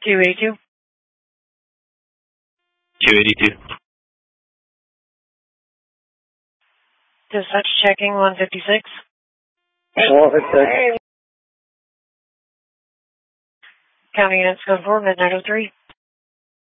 282. 282. Dispatch checking 156. 156. County units going forward, midnight 03.